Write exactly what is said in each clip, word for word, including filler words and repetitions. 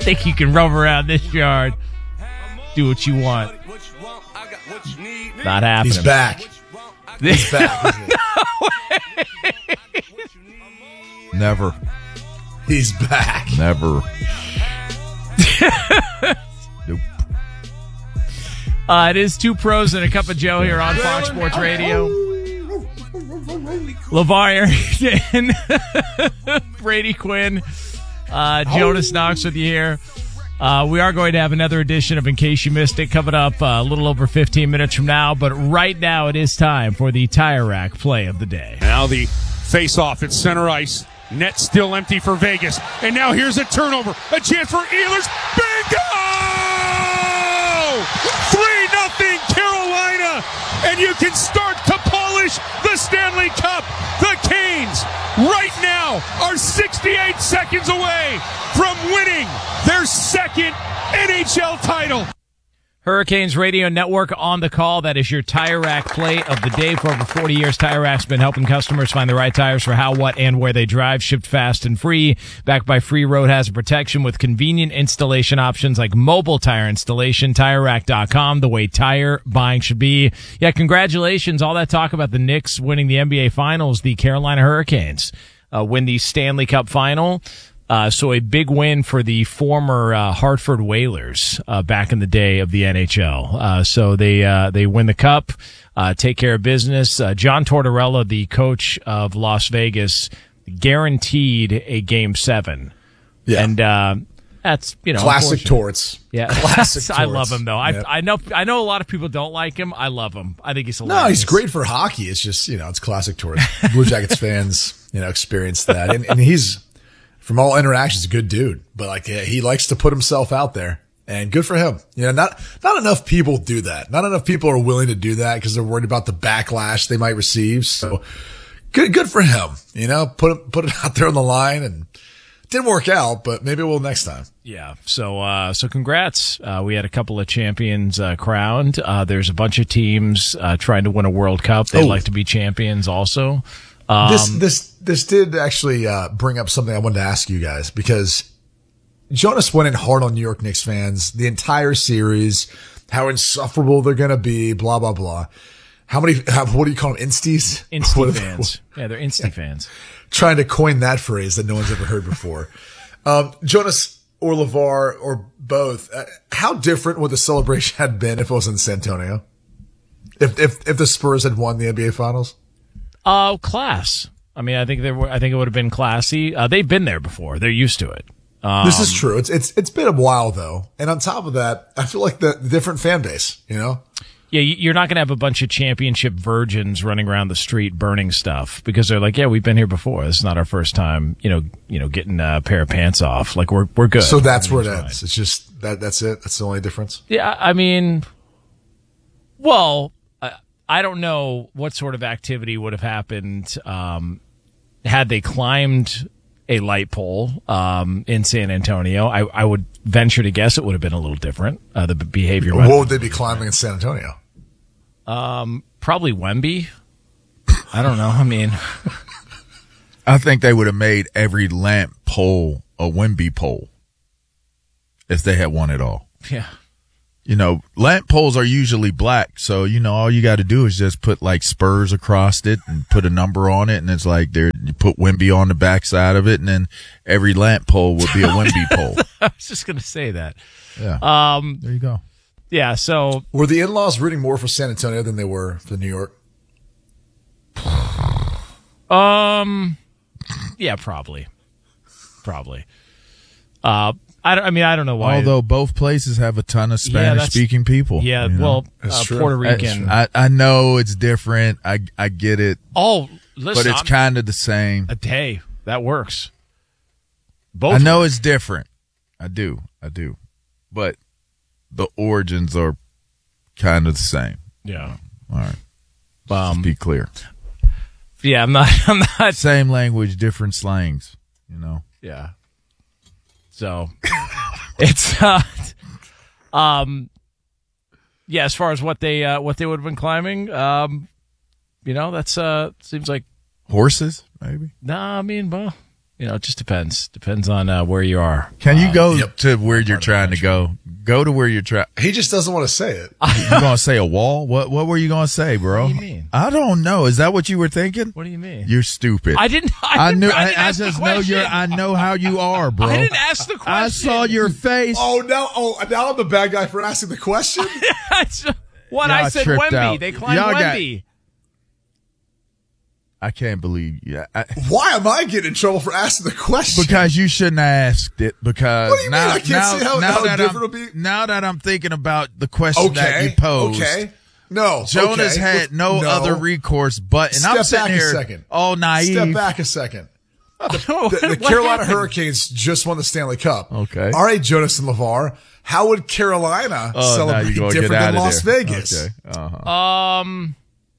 think you can roam around this yard, do what you want. Not happening. He's back. He's back. Never. He's back. Never. Nope. Uh, it is Two Pros and a Cup of Joe here on Fox Sports Radio. LeVar Arrington, Brady Quinn, uh, Jonas Knox with you here. Uh, we are going to have another edition of In Case You Missed It coming up uh, a little over fifteen minutes from now. But right now it is time for the Tire Rack play of the day. Now the face-off at center ice. Net still empty for Vegas. And now here's a turnover. A chance for Ehlers. Bingo! three nothing Carolina. And you can start to polish the Stanley Cup. The Canes right now are sixty-eight seconds away from winning their second N H L title. Hurricanes Radio Network on the call. That is your Tire Rack play of the day. For over forty years, Tire Rack's been helping customers find the right tires for how, what, and where they drive. Shipped fast and free. Backed by free road hazard protection with convenient installation options like mobile tire installation. Tire Rack dot com, the way tire buying should be. Yeah, congratulations. All that talk about the Knicks winning the N B A Finals. The Carolina Hurricanes uh, win the Stanley Cup Final. Uh, so a big win for the former uh, Hartford Whalers uh, back in the day of the N H L. Uh, so they uh, they win the cup, uh, take care of business. Uh, John Tortorella, the coach of Las Vegas, guaranteed a game seven. Yeah. And uh, that's, you know, classic Torts. Yeah, classic. I Torts. love him though. I Yep. I know I know a lot of people don't like him. I love him. I think he's hilarious. No, he's great for hockey. It's just, you know, it's classic Torts. Blue Jackets fans, you know, experience that, and, and he's. From all interactions, a good dude, but like yeah, he likes to put himself out there, and good for him. You know, not not enough people do that. Not enough people are willing to do that because they're worried about the backlash they might receive. So good, good for him. You know, put it put it out there on the line, and it didn't work out, but maybe it will next time. Yeah. So, uh, so congrats. Uh, we had a couple of champions uh, crowned. Uh, there's a bunch of teams uh, trying to win a World Cup. They'd Oh. like to be champions also. Um, This this this did actually uh, bring up something I wanted to ask you guys, because Jonas went in hard on New York Knicks fans the entire series, how insufferable they're going to be, blah blah blah. How many? How, what do you call them? Insties? Insty What- fans. Yeah, they're Insty fans. Trying to coin that phrase that no one's ever heard before. um, Jonas or LeVar or both. Uh, how different would the celebration had been if it was in San Antonio? If if if the Spurs had won the N B A Finals? Uh, class. I mean, I think they were. I think it would have been classy. Uh, they've been there before. They're used to it. Um, This is true. It's it's it's been a while though, and on top of that, I feel like the, the different fan base. You know, Yeah, you- you're not going to have a bunch of championship virgins running around the street burning stuff because they're like, yeah, we've been here before. This is not our first time. You know, you know, getting a pair of pants off. Like we're we're good. so that's where it Everything's ends. It's just that that's it. That's the only difference. fine. Yeah, I mean, well, I, I don't know what sort of activity would have happened um, had they climbed a light pole um, in San Antonio. I, I would venture to guess it would have been a little different. Uh, the behavior. What would they be climbing in San Antonio? Probably Wemby. I don't know. I mean, I think they would have made every lamp pole a Wemby pole if they had won it all. yeah. You know, lamp poles are usually black, so you know all you got to do is just put like spurs across it and put a number on it, and it's like there you put Wemby on the backside of it, and then every lamp pole would be a Wemby pole. I was just going to say that. Yeah, Um, there you go. yeah, so Were the in-laws rooting more for San Antonio than they were for New York? um yeah, probably. Probably. Uh I, don't, I mean, I don't know why. Although both places have a ton of Yeah, that's- Spanish-speaking people. yeah, you know? well, That's uh, true. Puerto Rican. I, I know it's different. I I get it, oh, listen, but it's I'm- kind of the same. a day. That works. Both I know work. it's different. I do. I do. But the origins are kind of the same. Yeah. All right. Um, Be clear. yeah, I'm not I'm not Same language, different slangs, you know. yeah. So it's uh um yeah, as far as what they uh what they would have been climbing, um you know, that's uh seems like Horses, maybe. nah, I mean, well, You know, it just depends. Depends on uh, where you are. Can you go yep. to where you're trying to go? Go to where you're trying. He just doesn't want to say it. You gonna say a wall? What What were you gonna say, bro? What do you mean? I don't know. Is that what you were thinking? What do you mean? You're stupid. I didn't. I, I didn't, knew. I, I, didn't I ask the just know question. you're. I know how you are, bro. I didn't ask the question. I saw your face. Oh, now, oh, now I'm the bad guy for asking the question? What Y'all I said, tripped Wemby. out. They climbed Y'all got- Wemby. I can't believe you. I, Why am I getting in trouble for asking the question? because you shouldn't have asked it. Because What do you mean? now, I can't now, see how- now how that different I'm, it'll be? now that I'm thinking about the question that Okay. you posed, Okay. No. Jonas okay. had no, No. other recourse but, and I'm Step sitting back a here second. all naive. Step back a second. The, the What Carolina happened? Hurricanes just won the Stanley Cup. Okay. All right, Jonas and LeVar. How would Carolina Oh, now celebrate you're gonna different get out than of Las there. Vegas? Okay. Uh-huh. Um.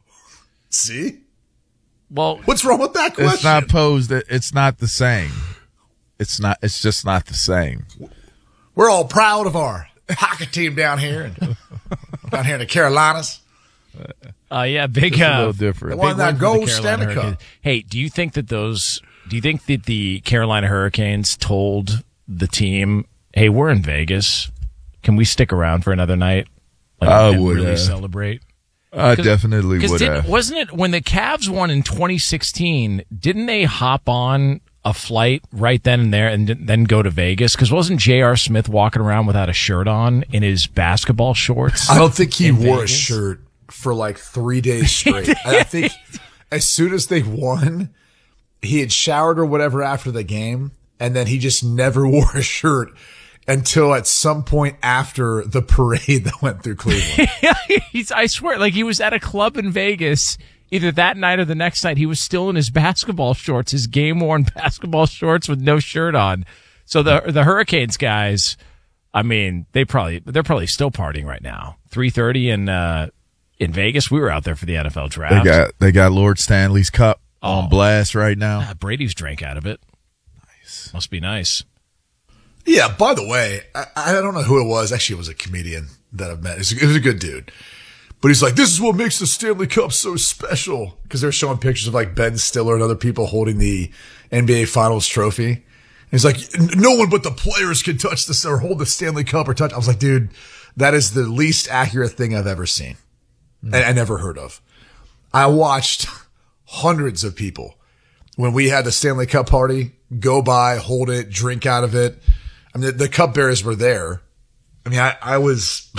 See? Well, What's wrong with that question? It's not posed. It's not the same. It's not. It's just not the same. We're all proud of our hockey team down here, and down here in the Carolinas. uh, yeah, big. It's a Uh, little different. They won big that win for gold the Carolina Stanley Cup. Hurricanes. Hey, do you think that those? Do you think that the Carolina Hurricanes told the team, "Hey, we're in Vegas. Can we stick around for another night? Like, I and would really have. celebrate." I definitely Because would have. wasn't it when the Cavs won in twenty sixteen? Didn't they hop on a flight right then and there and then go to Vegas? Because wasn't J R. Smith walking around without a shirt on in his basketball shorts? I don't think he in wore Vegas? a shirt for like three days straight. I think as soon as they won, he had showered or whatever after the game, and then he just never wore a shirt until at some point after the parade that went through Cleveland. He's, I swear, like he was at a club in Vegas either that night or the next night. He was still in his basketball shorts, his game worn basketball shorts with no shirt on. So the the Hurricanes guys, I mean, they probably they're probably still partying right now. three thirty in uh, in Vegas. We were out there for the N F L draft. They got they got Lord Stanley's Cup Oh. on blast right now. Ah, Brady's drank out of it. Nice, must be nice. Yeah, by the way, I, I don't know who it was. Actually, it was a comedian that I've met. It was, it was a good dude. But he's like, this is what makes the Stanley Cup so special. Because they're showing pictures of like Ben Stiller and other people holding the N B A Finals trophy. And he's like, no one but the players can touch this or hold the Stanley Cup or touch. I was like, dude, that is the least accurate thing I've ever seen. Mm. And I never heard of. I watched hundreds of people when we had the Stanley Cup party go by, hold it, drink out of it. I mean, the, the cup bearers were there. I mean, I, I was,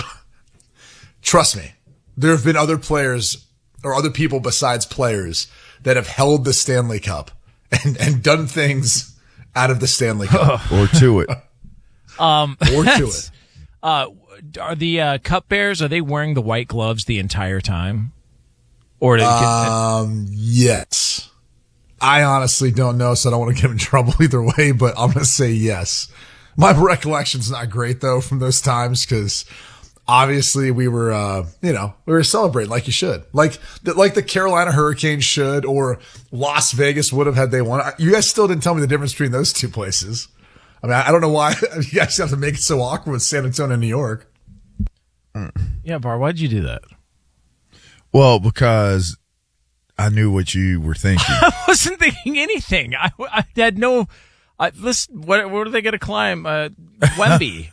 trust me, there have been other players or other people besides players that have held the Stanley Cup and, and done things out of the Stanley Cup. Or to it. Um, or to it. Uh, are the uh, cup bearers, are they wearing the white gloves the entire time? Or do they, Um, yes. I honestly don't know, so I don't want to get in trouble either way, but I'm going to say yes. My recollection's not great though from those times because obviously we were, uh, you know, we were celebrating like you should, like the, like the Carolina Hurricanes should, or Las Vegas would have had they won. You guys still didn't tell me the difference between those two places. I mean, I don't know why you guys have to make it so awkward with San Antonio and New York. yeah, Bar, why'd you do that? Well, because I knew what you were thinking. I wasn't thinking anything. I, I had no. I, listen, what, what are they going to climb? Uh, Wemby.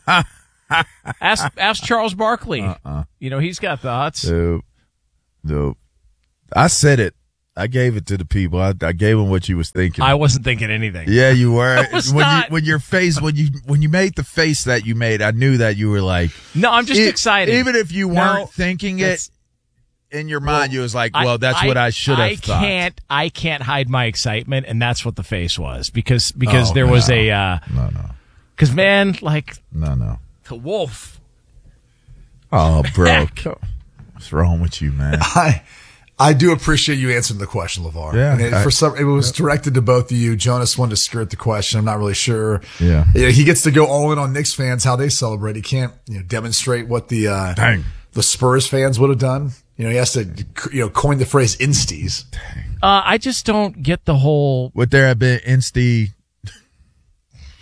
ask ask Charles Barkley. Uh-uh. You know he's got thoughts. Nope. Nope. I said it. I gave it to the people. I, I gave them what you was thinking. I wasn't thinking anything. Yeah, you were. I was when not. you when your face when you when you made the face that you made, I knew that you were like. No, I'm just it- excited. Even if you No, weren't thinking it that's- in your mind, you was like, "Well, that's what I should have I thought." can't. I can't hide my excitement, and that's what the face was because because Oh, there was no. a uh, No, no, because man, like no, no. the wolf. Oh, bro, Heck. what's wrong with you, man? I I do appreciate you answering the question, LeVar. Yeah, and it, I- for some, it was directed to both of you. Jonas wanted to skirt the question. I'm not really sure. Yeah. he gets to go all in on Knicks fans how they celebrate. He can't, you know, demonstrate what the uh, Dang. the Spurs fans would have done. You know, he has to, you know, coin the phrase "insties." Uh, I just don't get the whole. Would there have been insta?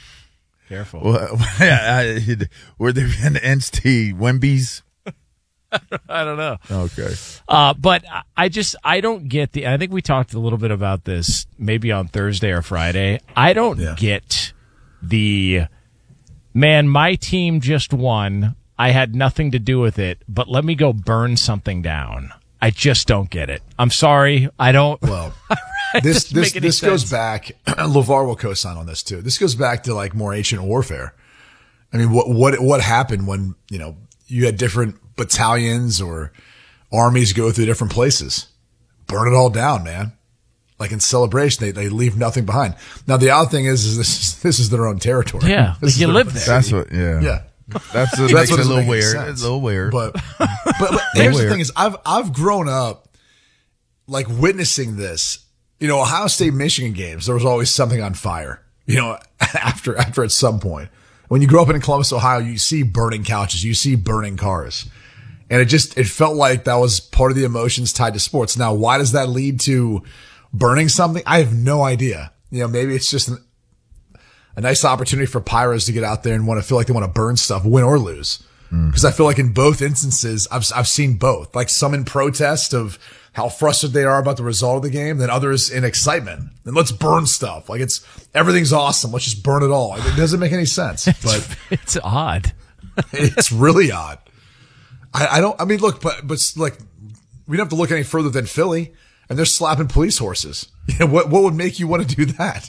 Careful. Well, I- were there been insta Wemby's? I don't know. Okay. Uh, but I just, I don't get the, I think we talked a little bit about this maybe on Thursday or Friday. I don't Yeah. get the, man, my team just won. I had nothing to do with it, but let me go burn something down. I just don't get it. I'm sorry. I don't. Well, this doesn't this make any this goes sense. back. LeVar will co-sign on this too. This goes back to like more ancient warfare. I mean, what what what happened when you know you had different battalions or armies go through different places? Burn it all down, man. Like in celebration, they they leave nothing behind. Now the odd thing is, is this is, this is their own territory. Yeah, This is you their live own there. city. That's what, yeah. Yeah. That's, what That's makes what it a doesn't little make any weird. sense. It's a little weird. But, but, but here's the Weird. thing is I've, I've grown up like witnessing this, you know, Ohio State, Michigan games. There was always something on fire, you know, after, after at some point when you grow up in Columbus, Ohio, you see burning couches, you see burning cars. And it just, it felt like that was part of the emotions tied to sports. Now, why does that lead to burning something? I have no idea. You know, maybe it's just an, a nice opportunity for Pyros to get out there and want to feel like they want to burn stuff, win or lose. Because I feel like in both instances, I've I've seen both. Like some in protest of how frustrated they are about the result of the game, then others in excitement. And let's burn stuff. Like it's everything's awesome. Let's just burn it all. Like, it doesn't make any sense, but It's odd. it's really odd. I, I don't. I mean, look, but but like we don't have to look any further than Philly, and they're slapping police horses. You know, what what would make you want to do that?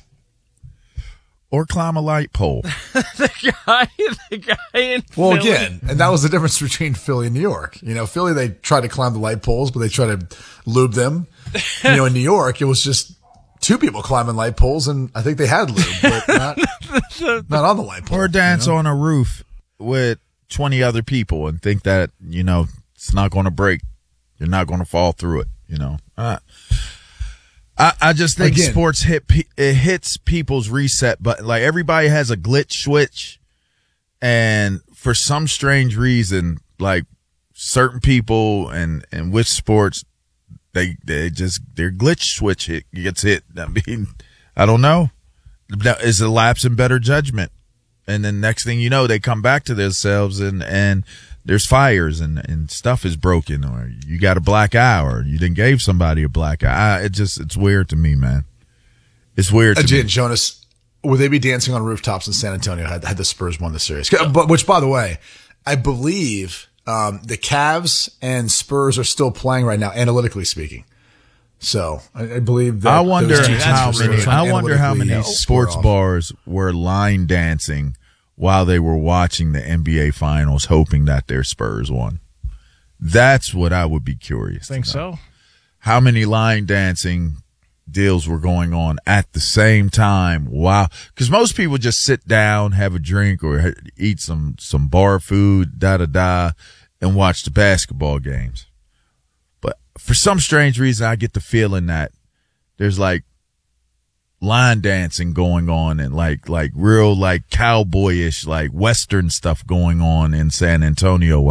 Or climb a light pole. the guy, the guy in Well, Philly. again, and that was the difference between Philly and New York. You know, Philly, they tried to climb the light poles, but they tried to lube them. You know, in New York, it was just two people climbing light poles, and I think they had lube, but not, not on the light pole. Or dance you know? on a roof with twenty other people and think that, you know, it's not going to break. You're not going to fall through it, you know. Uh, I, I just think Again. sports hit pe- it hits people's reset button. Like everybody has a glitch switch, and for some strange reason, like certain people and and with sports, they they just their glitch switch hit, gets hit. I mean, I don't know. That is a lapse in better judgment, and then next thing you know, they come back to themselves and and. There's fires and, and stuff is broken, or you got a black eye, or you didn't gave somebody a black eye. It just, it's weird to me, man. It's weird to Again, me. Jonas, would they be dancing on rooftops in San Antonio had, had the Spurs won the series? But, which, by the way, I believe um, the Cavs and Spurs are still playing right now, analytically speaking. So I, I believe that I wonder those teams how are many, trying to I wonder how many analytically sports square off. bars were line dancing while they were watching the N B A finals, hoping that their Spurs won. That's what I would be curious. Think to know. so? How many line dancing deals were going on at the same time? Wow. Cause most people just sit down, have a drink or eat some, some bar food, da da da, and watch the basketball games. But for some strange reason, I get the feeling that there's like line dancing going on and like, like real, like cowboyish, like Western stuff going on in San Antonio